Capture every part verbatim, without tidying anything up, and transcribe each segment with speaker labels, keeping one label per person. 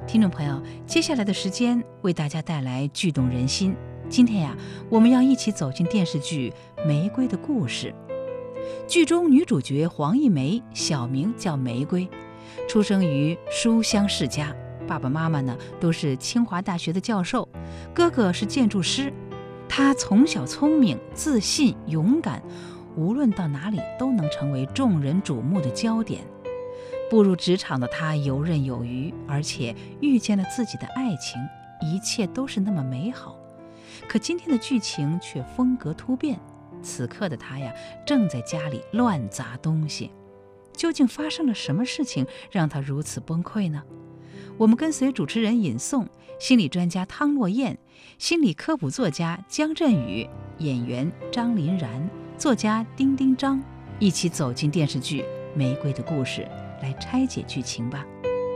Speaker 1: 听众朋友，接下来的时间为大家带来剧动人心。今天呀，我们要一起走进电视剧《玫瑰的故事》。剧中女主角黄一梅，小名叫玫瑰，出生于书香世家，爸爸妈妈呢都是清华大学的教授，哥哥是建筑师。她从小聪明、自信、勇敢，无论到哪里都能成为众人瞩目的焦点。步入职场的她游刃有余，而且遇见了自己的爱情，一切都是那么美好。可今天的剧情却风格突变，此刻的她呀，正在家里乱砸东西。究竟发生了什么事情让她如此崩溃呢？我们跟随主持人尹颂、心理专家汤洛燕、心理科普作家姜振宇、演员张林然、作家丁丁张，一起走进电视剧《玫瑰的故事》，来拆解剧情吧。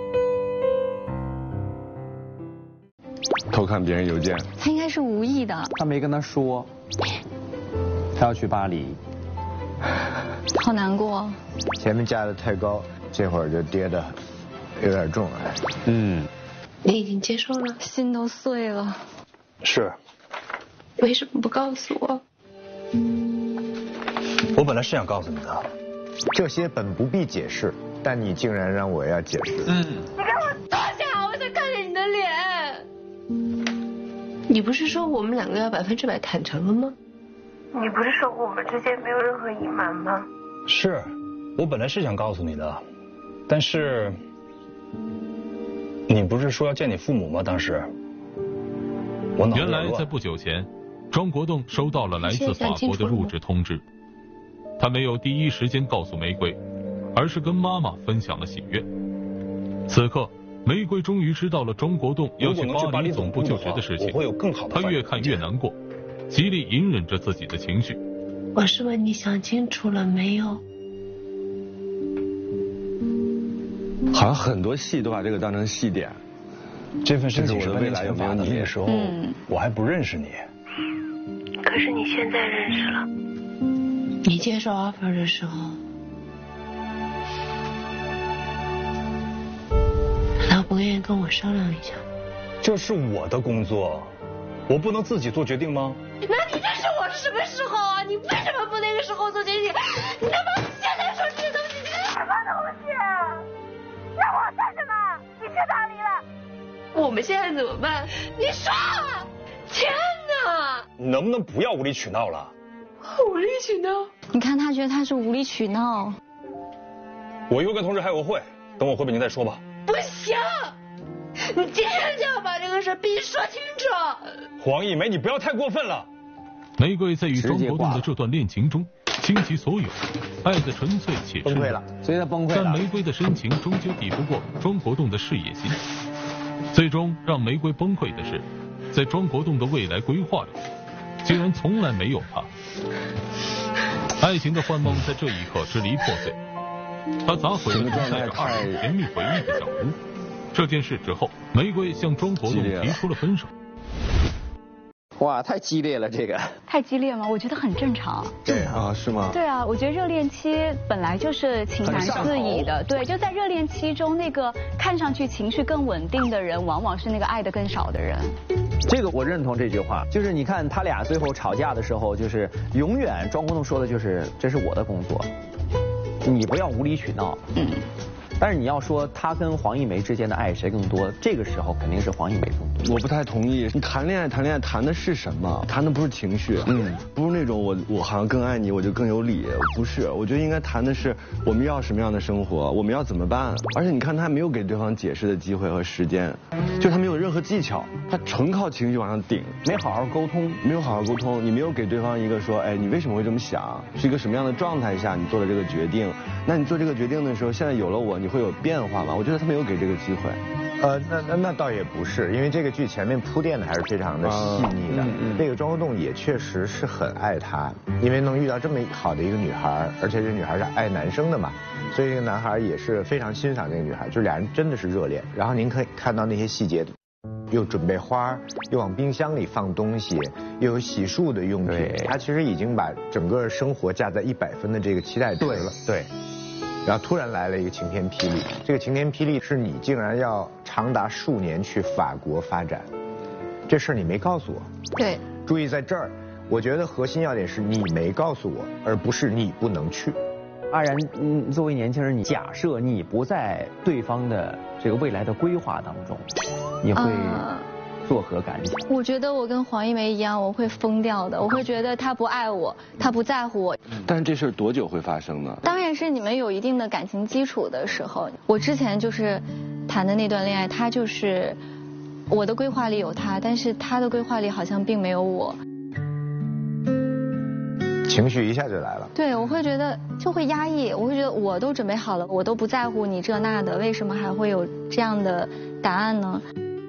Speaker 2: 偷看别人邮件，
Speaker 3: 他应该是无意的。
Speaker 4: 他没跟他说，他要去巴黎，
Speaker 3: 好难过。
Speaker 5: 前面架得太高，这会儿就跌得有点重了。
Speaker 4: 嗯，
Speaker 6: 你已经接受了？
Speaker 3: 心都碎了。
Speaker 2: 是。
Speaker 6: 为什么不告诉我？
Speaker 2: 我本来是想告诉你的。
Speaker 5: 这些本不必解释，但你竟然让我要解释。
Speaker 6: 嗯。你给我坐下，我想看见你的脸。你不是说我们两个要百分之百坦诚了吗？你不是说我们之间没有任何隐瞒吗？
Speaker 2: 是，我本来是想告诉你的，但是你不是说要见你父母吗？当时我脑子
Speaker 7: 原来在不久前，庄国栋收到了来自法国的入职通知，他没有第一时间告诉玫瑰，而是跟妈妈分享了喜悦。此刻玫瑰终于知道了庄国栋要去巴黎总部就职的事情，她越看越难过，极力隐忍着自己的情绪。
Speaker 6: 我是问你想清楚了没有？
Speaker 2: 好像很多戏都把这个当成戏点。这份申请是未来有没有你的时候，嗯，我还不认识你。
Speaker 6: 可是你现在认识了。你接受 offer 的时候，老不愿意跟我商量一下？
Speaker 2: 这是我的工作，我不能自己做决定吗？
Speaker 6: 那你认识我是什么时候啊？你为什么不那个时候做决定？你他妈现在说这东西，这是什么东西？让我在这呢？你去哪里了？我们现在怎么办？你说，天哪！
Speaker 2: 你能不能不要无理取闹了？
Speaker 6: 无理取闹？
Speaker 3: 你看他觉得他是无理取闹。
Speaker 2: 我一会儿跟同事开个会，等我回北京再说吧。
Speaker 6: 不行，你今天就要把这个事必须说清楚。
Speaker 2: 黄一梅，你不要太过分了。
Speaker 7: 玫瑰在与庄国栋的这段恋情中倾其所有，爱的纯粹且
Speaker 5: 崩溃了，
Speaker 4: 所以他崩溃了。
Speaker 7: 但玫瑰的深情终究抵不过庄国栋的事业心。最终让玫瑰崩溃的是，在庄国栋的未来规划里，竟然从来没有他。爱情的幻梦在这一刻支离破碎，他砸毁了承载着二人甜蜜回忆的小屋。这件事之后，玫瑰向庄国栋提出了分手。
Speaker 4: 哇，太激烈了，这个
Speaker 3: 太激烈吗？我觉得很正常。
Speaker 2: 对啊，是吗？
Speaker 3: 对啊，我觉得热恋期本来就是情难自已的。对，就在热恋期中，那个看上去情绪更稳定的人，往往是那个爱的更少的人。
Speaker 4: 这个我认同这句话，就是你看他俩最后吵架的时候，就是永远庄国栋说的就是这是我的工作，你不要无理取闹。嗯。但是你要说他跟黄一梅之间的爱谁更多，这个时候肯定是黄一梅更多。
Speaker 2: 我不太同意，你谈恋爱谈恋爱谈的是什么？谈的不是情绪，嗯，不是那种我我好像更爱你我就更有理，不是，我觉得应该谈的是我们要什么样的生活，我们要怎么办。而且你看他没有给对方解释的机会和时间，就他没有任何技巧，他纯靠情绪往上顶，
Speaker 4: 没好好沟通，
Speaker 2: 没有好好沟通，你没有给对方一个说，哎，你为什么会这么想，是一个什么样的状态下你做了这个决定，那你做这个决定的时候，现在有了我，你会有变化吗？我觉得他没有给这个机会。
Speaker 5: 呃，那那那倒也不是，因为这个剧前面铺垫的还是非常的细腻的。啊嗯嗯、这个庄国栋也确实是很爱她，因为能遇到这么好的一个女孩，而且这女孩是爱男生的嘛，所以这个男孩也是非常欣赏这个女孩，就俩人真的是热恋。然后您可以看到那些细节，又准备花，又往冰箱里放东西，又有洗漱的用品，他其实已经把整个生活架在一百分的这个期待值了。
Speaker 4: 对。
Speaker 5: 然后突然来了一个晴天霹雳，这个晴天霹雳是你竟然要长达数年去法国发展，这事儿你没告诉我。
Speaker 8: 对，
Speaker 5: 注意在这儿，我觉得核心要点是你没告诉我，而不是你不能去。
Speaker 4: 阿然，嗯，作为年轻人，你假设你不在对方的这个未来的规划当中，你会作何感想？
Speaker 8: 我觉得我跟黄一梅一样，我会疯掉的。我会觉得他不爱我，他不在乎我。
Speaker 2: 但是这事儿多久会发生呢？
Speaker 8: 当然是你们有一定的感情基础的时候。我之前就是谈的那段恋爱，他就是我的规划里有他，但是他的规划里好像并没有我。
Speaker 5: 情绪一下就来了。
Speaker 8: 对，我会觉得就会压抑，我会觉得我都准备好了，我都不在乎你这那的，为什么还会有这样的答案呢？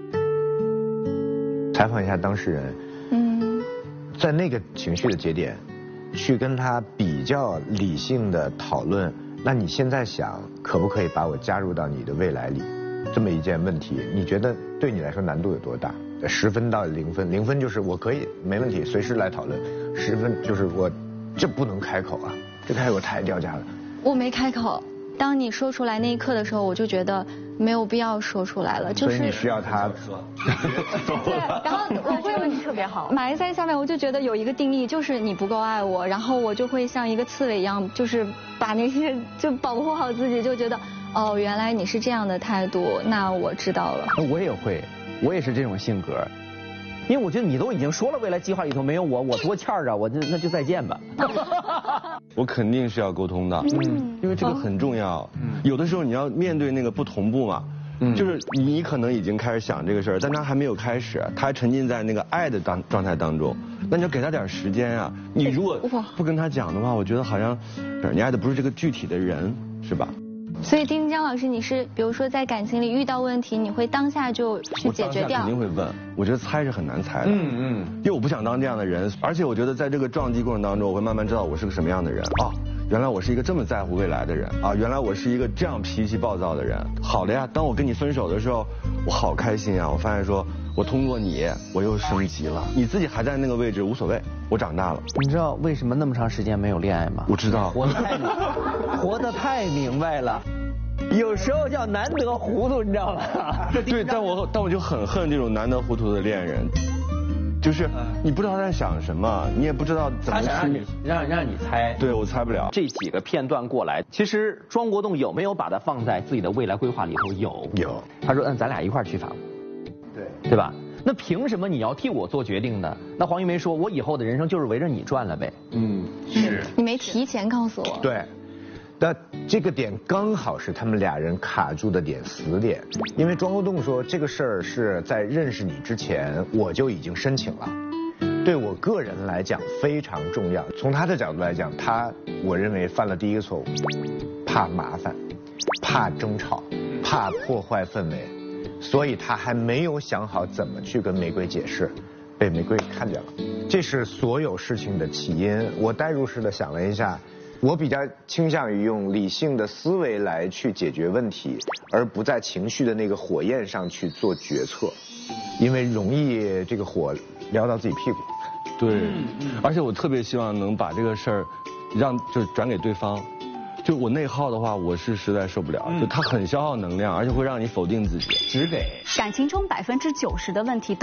Speaker 5: 采访一下当事人，
Speaker 8: 嗯，
Speaker 5: 在那个情绪的节点，去跟他比较理性的讨论，那你现在想可不可以把我加入到你的未来里？这么一件问题，你觉得对你来说难度有多大？十分到零分，零分就是我可以没问题，随时来讨论；十分就是我这不能开口啊，这开口太掉价了。
Speaker 8: 我没开口，当你说出来那一刻的时候，我就觉得没有必要说出来了，就是。
Speaker 5: 所以你需要他说。
Speaker 8: 对，然后我会问题特别好，埋在下面，我就觉得有一个定义，就是你不够爱我，然后我就会像一个刺猬一样，就是把那些就保护好自己，就觉得哦，原来你是这样的态度，那我知道了。
Speaker 4: 我也会，我也是这种性格。因为我觉得你都已经说了未来计划里头没有我，我多欠儿啊，我那那就再见吧。
Speaker 2: 我肯定是要沟通的，嗯，因为这个很重要。嗯，有的时候你要面对那个不同步嘛，嗯，就是你可能已经开始想这个事儿，但他还没有开始，他还沉浸在那个爱的当状态当中，那你要给他点时间啊。你如果不跟他讲的话，我觉得好像你爱的不是这个具体的人，是吧？
Speaker 8: 所以丁江老师，你是比如说在感情里遇到问题，你会当下就去解决掉？
Speaker 2: 肯定会问。我觉得猜是很难猜的。嗯嗯。因为我不想当这样的人，而且我觉得在这个撞击过程当中，我会慢慢知道我是个什么样的人啊。原来我是一个这么在乎未来的人啊！原来我是一个这样脾气暴躁的人。好的呀，当我跟你分手的时候，我好开心啊！我发现说，我通过你，我又升级了。你自己还在那个位置无所谓，我长大了。
Speaker 4: 你知道为什么那么长时间没有恋爱吗？
Speaker 2: 我知道。
Speaker 4: 活得太活得太明白了。有时候叫难得糊涂，你知道吗？
Speaker 2: 对，但我但我就很恨这种难得糊涂的恋人，就是你不知道他在想什么，你也不知道怎么去
Speaker 4: 让你让让你猜，
Speaker 2: 对我猜不了。
Speaker 4: 这几个片段过来，其实庄国栋有没有把它放在自己的未来规划里头？有，
Speaker 5: 有。
Speaker 4: 他说，嗯，咱俩一块儿去法国，
Speaker 5: 对，
Speaker 4: 对吧？那凭什么你要替我做决定呢？那黄玉梅说，我以后的人生就是围着你转了呗。
Speaker 5: 嗯，是。
Speaker 8: 你没提前告诉我。
Speaker 5: 对。那这个点刚好是他们俩人卡住的点，死点。因为庄国栋说这个事儿是在认识你之前我就已经申请了，对我个人来讲非常重要。从他的角度来讲，他我认为犯了第一个错误，怕麻烦，怕争吵，怕破坏氛围，所以他还没有想好怎么去跟玫瑰解释，被玫瑰看见了。这是所有事情的起因。我代入式的想了一下。我比较倾向于用理性的思维来去解决问题，而不在情绪的那个火焰上去做决策，因为容易这个火燎到自己屁股。
Speaker 2: 对，而且我特别希望能把这个事儿让就转给对方。就我内耗的话，我是实在受不了，就它很消耗能量，而且会让你否定自己。
Speaker 4: 只给
Speaker 3: 感情中百分之九十的问题都。